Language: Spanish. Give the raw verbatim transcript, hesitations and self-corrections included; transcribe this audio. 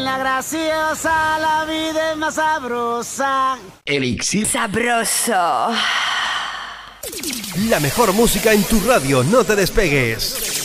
la graciosa, la vida es más sabrosa. Elixir sabroso. La mejor música en tu radio, no te despegues.